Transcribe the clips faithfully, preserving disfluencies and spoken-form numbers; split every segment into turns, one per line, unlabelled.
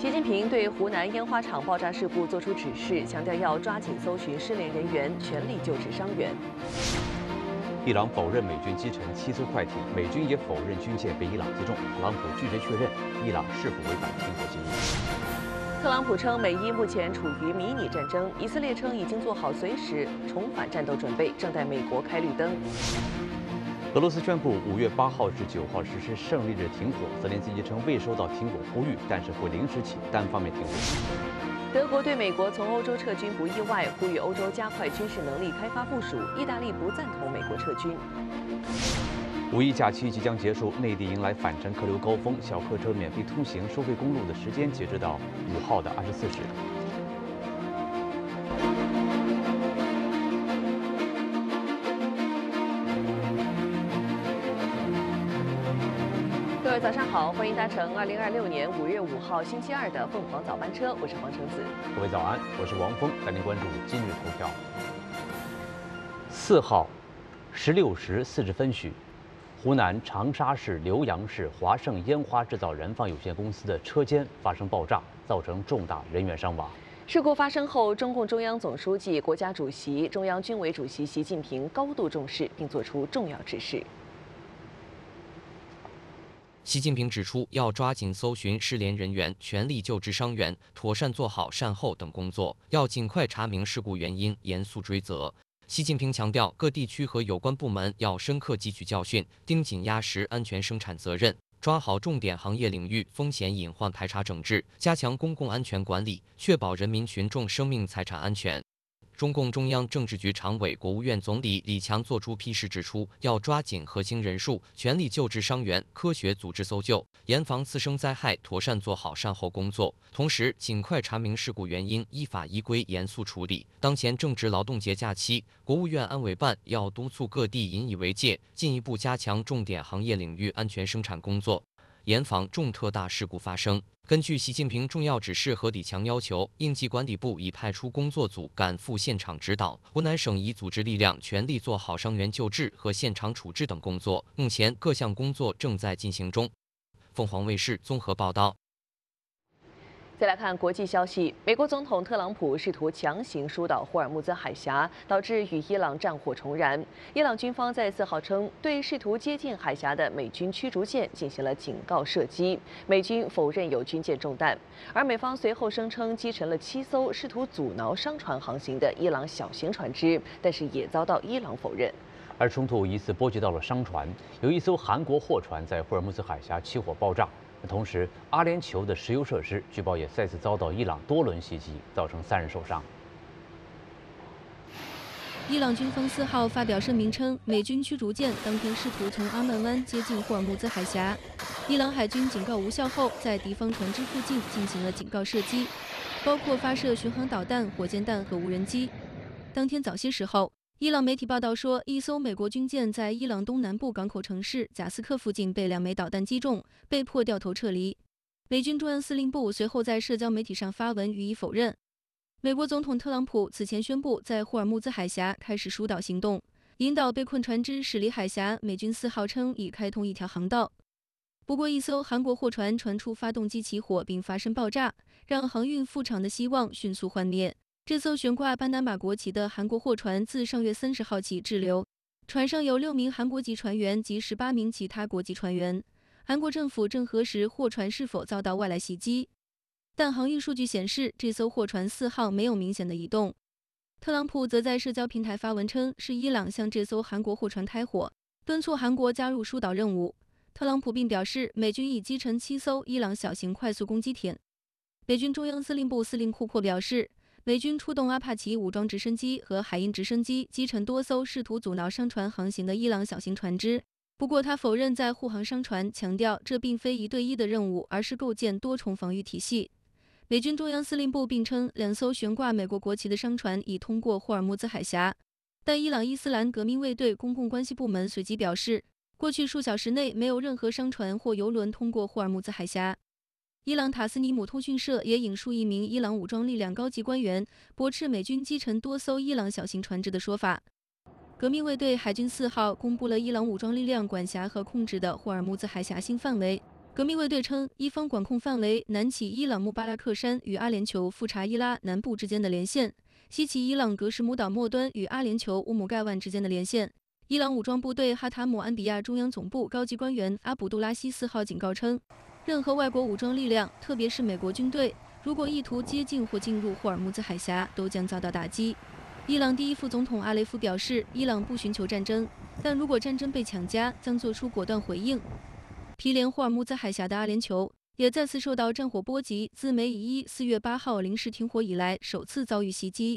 习近平对湖南烟花厂爆炸事故作出指示，强调要抓紧搜寻失联人员，全力救治伤员。
伊朗否认美军击沉七艘快艇，美军也否认军舰被伊朗击中。特朗普拒绝确认伊朗是否违反停火协议。
特朗普称，美伊目前处于迷你战争，以色列称已经做好随时重返战斗准备，正待美国开绿灯。
俄罗斯宣布五月八号至九号实施胜利日停火，泽连斯基称未收到停火呼吁，但是会临时起单方面停火。
德国对美国从欧洲撤军不意外，呼吁欧洲加快军事能力开发部署。意大利不赞同美国撤军。
五一假期即将结束，内地迎来返程客流高峰，小客车免费通行收费公路的时间截止到五号的二十四时。
各位早上好，欢迎搭乘二零二六年五月五号星期二的凤凰早班车，我是黄橙子。
各位早安，我是王峰，带您关注今日头条。四号十六时四十分许，湖南长沙市浏阳市华盛烟花制造燃放有限公司的车间发生爆炸，造成重大人员伤亡。
事故发生后，中共中央总书记、国家主席、中央军委主席习近平高度重视，并作出重要指示。
习近平指出，要抓紧搜寻失联人员，全力救治伤员，妥善做好善后等工作，要尽快查明事故原因，严肃追责。习近平强调，各地区和有关部门要深刻汲取教训，盯紧压实安全生产责任，抓好重点行业领域风险隐患排查整治，加强公共安全管理，确保人民群众生命财产安全。中共中央政治局常委、国务院总理李强作出批示，指出要抓紧核心人数，全力救治伤员，科学组织搜救，严防次生灾害，妥善做好善后工作。同时，尽快查明事故原因，依法依规严肃处理。当前正值劳动节假期，国务院安委办要督促各地引以为戒，进一步加强重点行业领域安全生产工作，严防重特大事故发生。根据习近平重要指示和李强要求，应急管理部已派出工作组赶赴现场指导，湖南省已组织力量全力做好伤员救治和现场处置等工作。目前各项工作正在进行中。凤凰卫视综合报道。
再来看国际消息，美国总统特朗普试图强行疏导霍尔木兹海峡，导致与伊朗战火重燃。伊朗军方在四号称，对试图接近海峡的美军驱逐舰进行了警告射击，美军否认有军舰中弹。而美方随后声称击沉了七艘试图阻挠商船航行的伊朗小型船只，但是也遭到伊朗否认。
而冲突疑似波及到了商船，有一艘韩国货船在霍尔木兹海峡起火爆炸。同时，阿联酋的石油设施据报也再次遭到伊朗多轮袭击，造成三人受伤。
伊朗军方四号发表声明称，美军驱逐舰当天试图从阿曼湾接近霍尔木兹海峡，伊朗海军警告无效后，在敌方船只附近进行了警告射击，包括发射巡航导弹、火箭弹和无人机。当天早些时候，伊朗媒体报道说，一艘美国军舰在伊朗东南部港口城市贾斯克附近被两枚导弹击中，被迫掉头撤离。美军中央司令部随后在社交媒体上发文予以否认。美国总统特朗普此前宣布在霍尔木兹海峡开始疏导行动，引导被困船只驶离海峡。美军四号称已开通一条航道。不过，一艘韩国货船传出发动机起火并发生爆炸，让航运复厂的希望迅速幻灭。这艘悬挂巴拿马国旗的韩国货船自上月三十号起滞留，船上有六名韩国籍船员及十八名其他国籍船员。韩国政府正核实货船是否遭到外来袭击，但航运数据显示，这艘货船四号没有明显的移动。特朗普则在社交平台发文称，是伊朗向这艘韩国货船开火，敦促韩国加入疏导任务。特朗普并表示，美军已击沉七艘伊朗小型快速攻击艇。美军中央司令部司令库珀表示，美军出动阿帕奇武装直升机和海鹰直升机击沉多艘试图阻挠商船航行的伊朗小型船只。不过，他否认在护航商船，强调这并非一对一的任务，而是构建多重防御体系。美军中央司令部并称，两艘悬挂美国国旗的商船已通过霍尔木兹海峡。但伊朗伊斯兰革命卫队公共关系部门随即表示，过去数小时内没有任何商船或油轮通过霍尔木兹海峡。伊朗塔斯尼姆通讯社也引述一名伊朗武装力量高级官员驳斥美军击沉多艘伊朗小型船只的说法。革命卫队海军四号公布了伊朗武装力量管辖和控制的霍尔木兹海峡新范围， 革命卫队称，伊方管控范围南起伊朗穆巴拉克山与阿联酋富查伊拉南部之间的连线，西起伊朗格什姆岛末端与阿联酋乌姆盖万之间的连线。伊朗武装部队哈塔姆安比亚中央总部高级官员阿卜杜拉希四号警告称，任何外国武装力量，特别是美国军队，如果意图接近或进入霍尔木兹海峡，都将遭到打击。伊朗第一副总统阿雷夫表示，伊朗不寻求战争，但如果战争被强加，将做出果断回应。毗连霍尔木兹海峡的阿联酋也再次受到战火波及，自梅以一四月八号临时停火以来，首次遭遇袭击。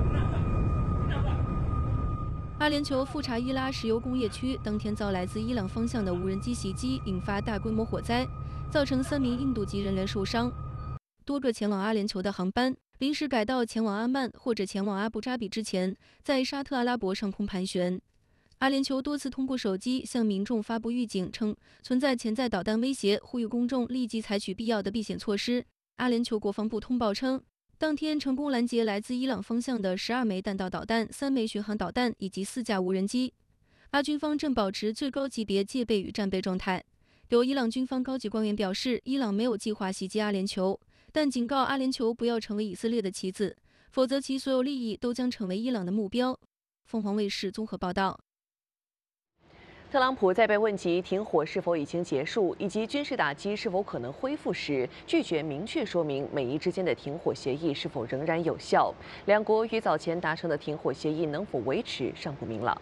阿联酋富查伊拉石油工业区当天遭来自伊朗方向的无人机袭击，引发大规模火灾，造成三名印度籍人员受伤。多个前往阿联酋的航班临时改道前往阿曼或者前往阿布扎比之前，在沙特阿拉伯上空盘旋。阿联酋多次通过手机向民众发布预警，称存在潜在导弹威胁，呼吁公众立即采取必要的避险措施。阿联酋国防部通报称，当天成功拦截来自伊朗方向的十二枚弹道导弹、三枚巡航导弹以及四架无人机。阿军方正保持最高级别戒备与战备状态。有伊朗军方高级官员表示，伊朗没有计划袭击阿联酋，但警告阿联酋不要成为以色列的棋子，否则其所有利益都将成为伊朗的目标。凤凰卫视综合报道。
特朗普在被问及停火是否已经结束，以及军事打击是否可能恢复时，拒绝明确说明美伊之间的停火协议是否仍然有效。两国与早前达成的停火协议能否维持尚不明朗。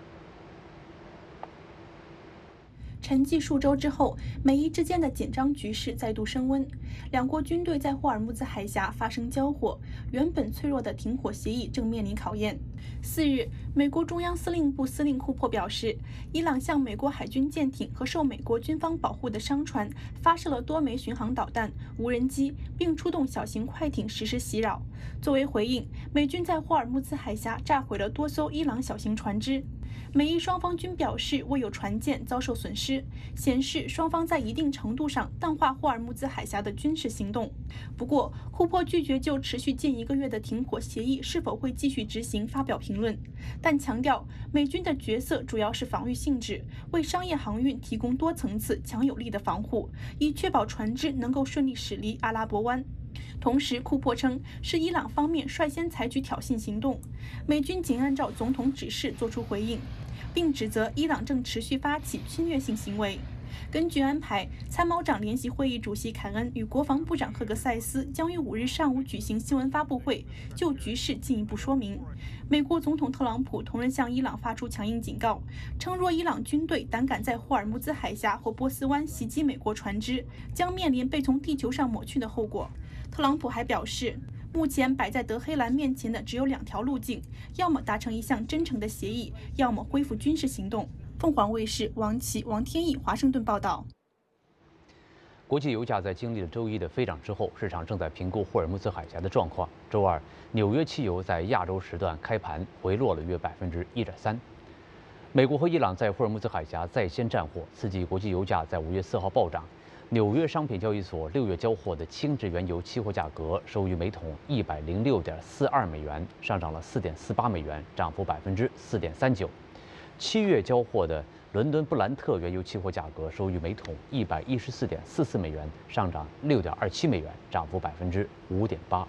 沉寂数周之后，美伊之间的紧张局势再度升温，两国军队在霍尔木兹海峡发生交火，原本脆弱的停火协议正面临考验。四日，美国中央司令部司令库珀表示，伊朗向美国海军舰艇和受美国军方保护的商船发射了多枚巡航导弹、无人机，并出动小型快艇实施袭扰。作为回应，美军在霍尔木兹海峡炸毁了多艘伊朗小型船只。美伊双方均表示未有船舰遭受损失，显示双方在一定程度上淡化霍尔木兹海峡的军事行动。不过，库珀拒绝就持续近一个月的停火协议是否会继续执行发表评论，但强调美军的角色主要是防御性质，为商业航运提供多层次、强有力的防护，以确保船只能够顺利驶离阿拉伯湾。同时，库珀称是伊朗方面率先采取挑衅行动，美军仅按照总统指示作出回应，并指责伊朗正持续发起侵略性行为。根据安排，参谋长联席会议主席凯恩与国防部长赫格塞斯将于五日上午举行新闻发布会，就局势进一步说明。美国总统特朗普同样向伊朗发出强硬警告，称若伊朗军队胆敢在霍尔木兹海峡或波斯湾袭击美国船只，将面临被从地球上抹去的后果。特朗普还表示，目前摆在德黑兰面前的只有两条路径，要么达成一项真诚的协议，要么恢复军事行动。凤凰卫视王琦、王天毅华盛顿报道。
国际油价在经历了周一的飞涨之后，市场正在评估霍尔木兹海峡的状况。周二，纽约期油在亚洲时段开盘回落了约百分之一点三。美国和伊朗在霍尔木兹海峡再掀战火，刺激国际油价在五月四号暴涨。纽约商品交易所六月交货的轻质原油期货价格收于每桶一百零六点四二美元，上涨了四点四八美元，涨幅百分之四点三九。七月交货的伦敦布兰特原油期货价格收于每桶一百一十四点四四美元，上涨六点二七美元，涨幅百分之五点八。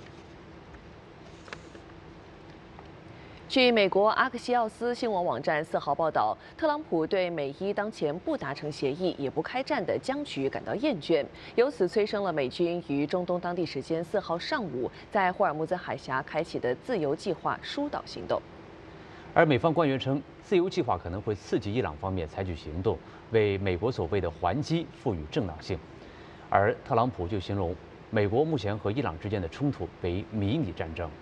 据美国阿克西奥斯新闻网站四号报道，特朗普对美伊当前不达成协议也不开战的僵局感到厌倦，由此催生了美军于中东当地时间四号上午在霍尔木兹海峡开启的自由计划疏导行动。
而美方官员称，自由计划可能会刺激伊朗方面采取行动，为美国所谓的还击赋予正当性。而特朗普就形容美国目前和伊朗之间的冲突为迷你战争。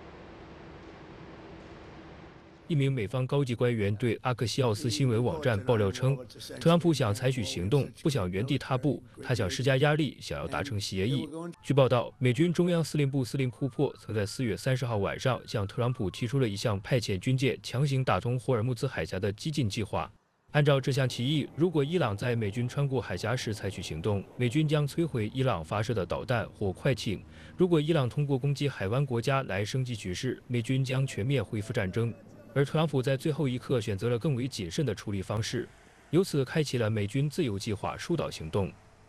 一名美方高级官员对阿克西奥斯新闻网站爆料称，特朗普想采取行动，不想原地踏步，他想施加压力，想要达成协议。据报道，美军中央司令部司令库珀曾在四月三十号晚上向特朗普提出了一项派遣军舰强行打通霍尔木兹海峡的激进计划。按照这项提议，如果伊朗在美军穿过海峡时采取行动，美军将摧毁伊朗发射的导弹或快艇；如果伊朗通过攻击海湾国家来升级局势，美军将全面恢复战争。而特朗普在最后一刻选择了更为谨慎的处理方式，由此开启了美军自由计划疏导行动。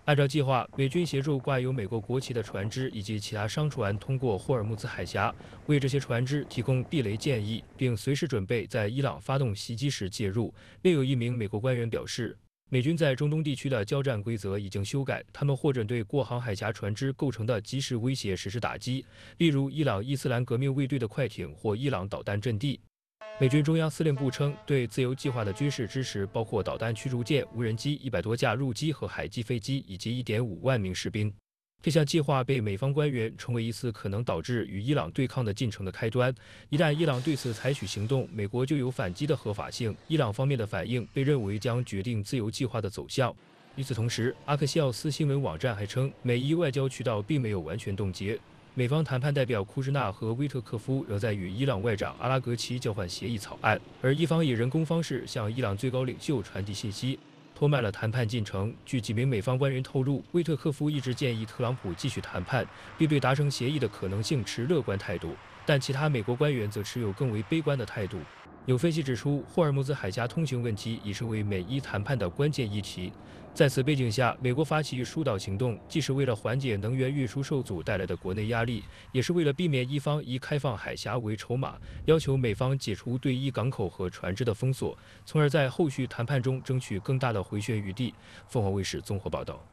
按照计划，美军协助挂有美国国旗的船只以及其他商船通过霍尔木兹海峡，为这些船只提供避雷建议，并随时准备在伊朗发动袭击时介入。另有一名美国官员表示，美军在中东地区的交战规则已经修改，他们或者对过航海峡船只构成的即时威胁实施打击，例如伊朗伊斯兰革命卫队的快艇或伊朗导弹阵地。美军中央司令部称，对自由计划的军事支持包括导弹驱逐舰、无人机一百多架陆基和海基飞机，以及一点五万名士兵。这项计划被美方官员称为一次可能导致与伊朗对抗的进程的开端。一旦伊朗对此采取行动，美国就有反击的合法性。伊朗方面的反应被认为将决定自由计划的走向。与此同时，阿克西奥斯新闻网站还称，美伊外交渠道并没有完全冻结。美方谈判代表库什纳和威特克夫仍在与伊朗外长阿拉格齐交换协议草案，而伊方以人工方式向伊朗最高领袖传递信息，拖慢了谈判进程。据几名美方官员透露，威特克夫一直建议特朗普继续谈判，并对达成协议的可能性持乐观态度，但其他美国官员则持有更为悲观的态度。有分析指出，霍尔木兹海峡通行问题已成为美伊谈判的关键议题。在此背景下，美国发起疏导行动，既是为了缓解能源运输受阻带来的国内压力，也是为了避免伊方以开放海峡为筹码，要求美方解除对伊港口和船只的封锁，从而在后续谈判中争取更大的回旋余地。凤凰卫视综合报道。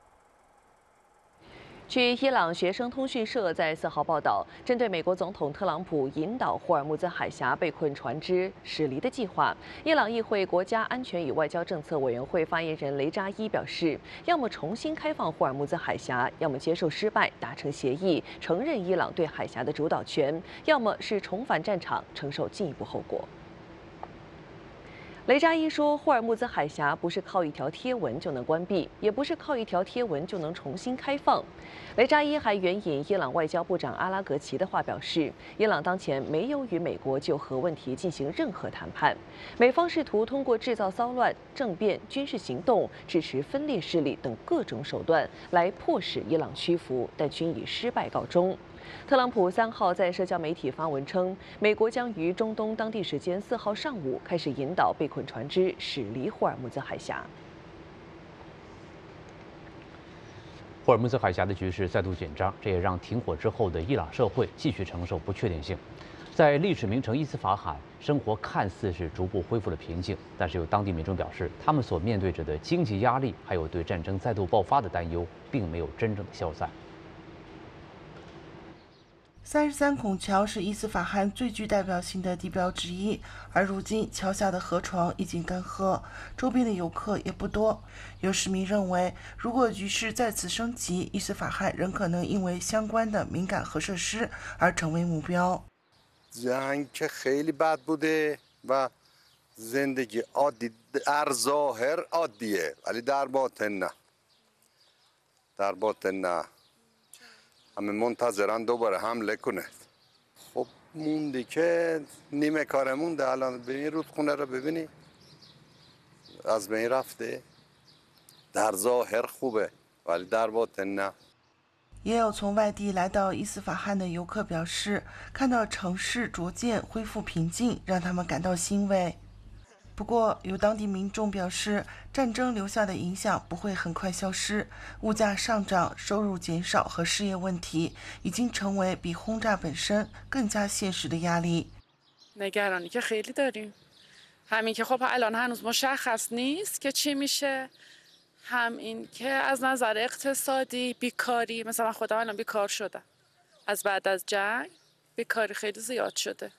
据伊朗学生通讯社在四号报道，针对美国总统特朗普引导霍尔木兹海峡被困船只驶离的计划，伊朗议会国家安全与外交政策委员会发言人雷扎伊表示，要么重新开放霍尔木兹海峡，要么接受失败，达成协议，承认伊朗对海峡的主导权，要么是重返战场，承受进一步后果。雷扎伊说，霍尔木兹海峡不是靠一条贴文就能关闭，也不是靠一条贴文就能重新开放。雷扎伊还援引伊朗外交部长阿拉格齐的话表示，伊朗当前没有与美国就核问题进行任何谈判，美方试图通过制造骚乱、政变、军事行动、支持分裂势力等各种手段来迫使伊朗屈服，但均以失败告终。特朗普三号在社交媒体发文称，美国将于中东当地时间四号上午开始引导被困船只驶离霍尔木兹海峡。
霍尔木兹海峡的局势再度紧张，这也让停火之后的伊朗社会继续承受不确定性。在历史名城伊斯法罕，生活看似是逐步恢复了平静，但是有当地民众表示，他们所面对着的经济压力，还有对战争再度爆发的担忧，并没有真正的消散。
三十三孔桥是伊斯法罕最具代表性的地标之一，而如今桥下的河床已经干涸，周边的游客也不多。有市民认为，如果局势再次升级，伊斯法罕仍可能因为相关的敏感核设施而成为目标。
جنگ که خیلی بد بوده و زندگی عادی در ظاهر عادیه ولی در باطن نه در باطن نه همه منتظرن دوباره حمله کنه خب مونده که نیمه کار مونده الان ببین رودخونه رو ببینی از بین رفته در ظاهر خوبه ولی در باطن نه。
也有从外地来到伊斯法罕的游客表示，看到城市逐渐恢复平静，让他们感到欣慰。不过，有当地民众表示，战争留下的影响不会很快消失，物价上涨、收入减少和失业问题已经成为比轰炸本身更加现实的压力。
نگرانی که خیلی داریم. همین که خب الان هنوز مشخص نیست که چی میشه. هم این که از نظر اقتصادی بیکاری مثلا خودم الان بیکار شدم از بعد از جنگ بیکاری خیلی زیاد شده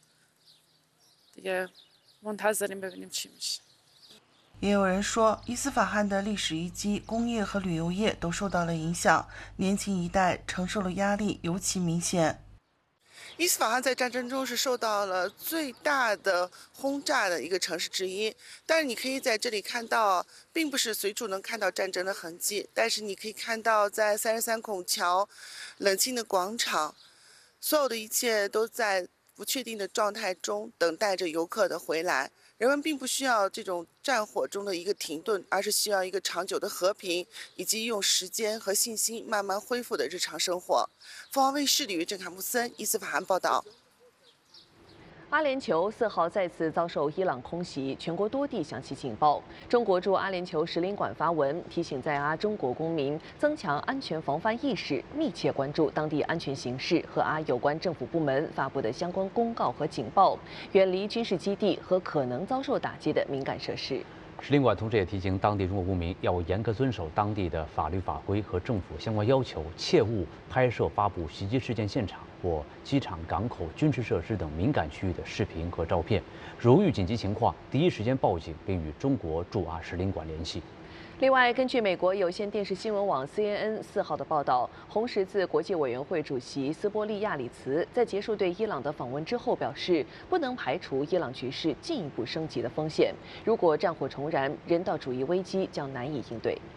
دیگه منتظریم ببینیم چی میشه。
也有人说，伊斯法罕的历史遗迹、工业和旅游业都受到了影响，年轻一代承受了压力尤其明显。伊斯法罕在战争中是受到了最大的轰炸的一个城市之一，但是你可以在这里看到，并不是随处能看到战争的痕迹，但是你可以看到在三十三孔桥冷清的广场，所有的一切都在不确定的状态中等待着游客的回来。人们并不需要这种战火中的一个停顿，而是需要一个长久的和平，以及用时间和信心慢慢恢复的日常生活。凤凰卫视李月正、卡木森，伊斯法罕报道。
阿联酋四号再次遭受伊朗空袭，全国多地响起警报。中国驻阿联酋使领馆发文提醒在阿中国公民增强安全防范意识，密切关注当地安全形势和阿有关政府部门发布的相关公告和警报，远离军事基地和可能遭受打击的敏感设施。
使领馆同时也提醒当地中国公民要严格遵守当地的法律法规和政府相关要求，切勿拍摄发布袭击事件现场或机场、港口、军事设施等敏感区域的视频和照片。如遇紧急情况，第一时间报警，并与中国驻阿使领馆联系。
另外，根据美国有线电视新闻网 C N N 四号的报道，红十字国际委员会主席斯波利亚里茨在结束对伊朗的访问之后表示，不能排除伊朗局势进一步升级的风险。如果战火重燃，人道主义危机将难以应对。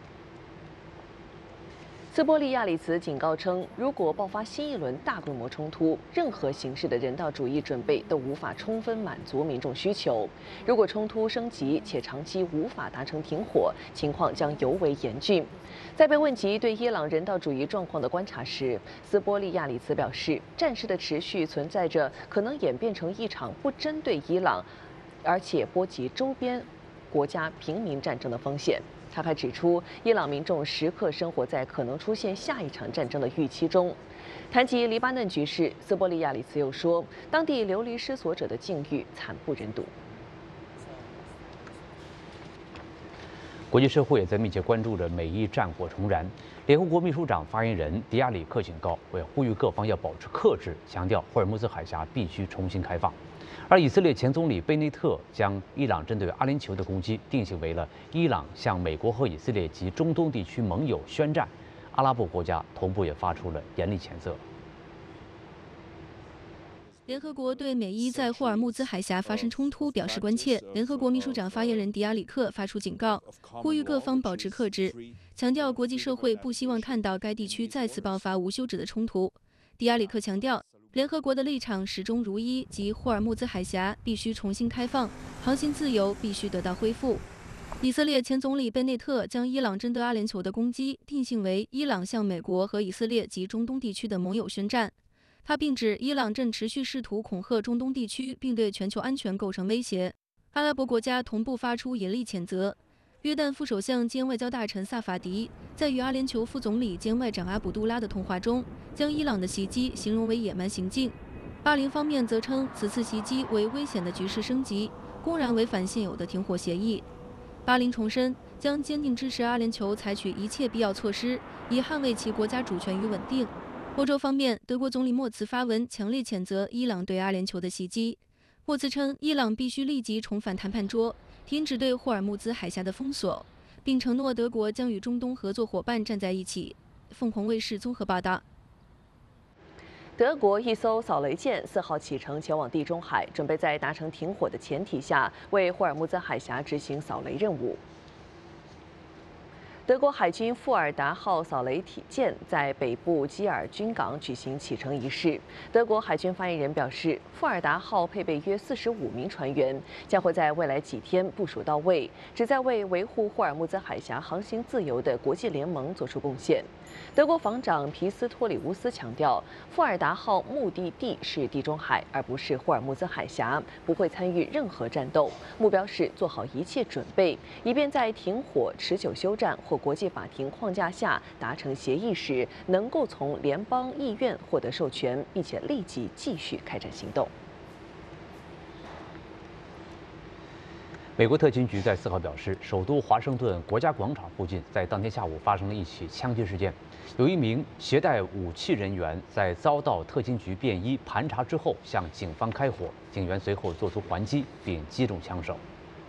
斯波利亚里茨警告称，如果爆发新一轮大规模冲突，任何形式的人道主义准备都无法充分满足民众需求。如果冲突升级且长期无法达成停火，情况将尤为严峻。在被问及对伊朗人道主义状况的观察时，斯波利亚里茨表示，战事的持续存在着可能演变成一场不针对伊朗，而且波及周边国家平民战争的风险。他还指出，伊朗民众时刻生活在可能出现下一场战争的预期中。谈及黎巴嫩局势，斯波利亚里茨又说，当地流离失所者的境遇惨不忍睹。
国际社会也在密切关注着美伊战火重燃。联合国秘书长发言人迪亚里克警告，为呼吁各方要保持克制，强调霍尔木兹海峡必须重新开放。而以色列前总理贝内特将伊朗针对阿联酋的攻击定性为了伊朗向美国和以色列及中东地区盟友宣战，阿拉伯国家同步也发出了严厉谴责。
联合国对美伊在霍尔木兹海峡发生冲突表示关切。联合国秘书长发言人迪亚里克发出警告，呼吁各方保持克制，强调国际社会不希望看到该地区再次爆发无休止的冲突。迪亚里克强调，联合国的立场始终如一，即霍尔木兹海峡必须重新开放，航行自由必须得到恢复。以色列前总理贝内特将伊朗针对阿联酋的攻击定性为伊朗向美国和以色列及中东地区的盟友宣战。他并指伊朗正持续试图恐吓中东地区，并对全球安全构成威胁。阿拉伯国家同步发出严厉谴责。约旦副首相兼外交大臣萨法迪在与阿联酋副总理兼外长阿卜杜拉的通话中，将伊朗的袭击形容为野蛮行径。巴林方面则称此次袭击为危险的局势升级，公然违反现有的停火协议。巴林重申将坚定支持阿联酋采取一切必要措施，以捍卫其国家主权与稳定。欧洲方面，德国总理默茨发文强烈谴责伊朗对阿联酋的袭击。默茨称，伊朗必须立即重返谈判桌，停止对霍尔木兹海峡的封锁，并承诺德国将与中东合作伙伴站在一起。凤凰卫视综合报道。
德国一艘扫雷舰四号启程前往地中海，准备在达成停火的前提下，为霍尔木兹海峡执行扫雷任务。德国海军富尔达号扫雷舰在北部基尔军港举行启程仪式。德国海军发言人表示，富尔达号配备约四十五名船员，将会在未来几天部署到位，旨在为维护霍尔木兹海峡航行自由的国际联盟做出贡献。德国防长皮斯托里乌斯强调，富尔达号目的地是地中海，而不是霍尔木兹海峡，不会参与任何战斗，目标是做好一切准备，以便在停火、持久休战或国际法庭框架下达成协议时，能够从联邦议院获得授权，并且立即继续开展行动。
美国特勤局在四号表示，首都华盛顿国家广场附近在当天下午发生了一起枪击事件，有一名携带武器人员在遭到特勤局便衣盘查之后向警方开火，警员随后做出还击并击中枪手。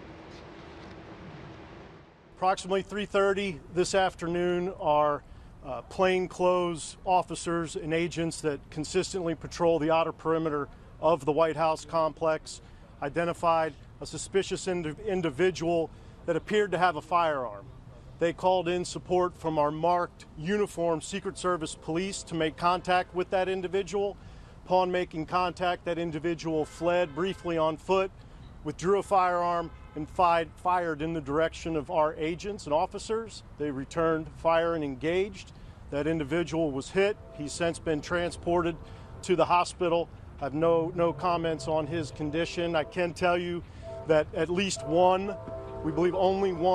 Approximately three thirty this afternoon, our uh, plainclothes officers and agents that consistently patrol the outer perimeter of the White House complex identified a suspicious ind- individual that appeared to have a firearm. They called in support from our marked uniformed Secret Service police to make contact with that individual. Upon making contact, that individual fled briefly on foot, withdrew a firearm, and fired, fired in the direction of our agents and officers. They returned fire and engaged. That individual was hit. He's since been transported to the hospital. I have no, no comments on his condition. I can tell you that at least one, we believe only one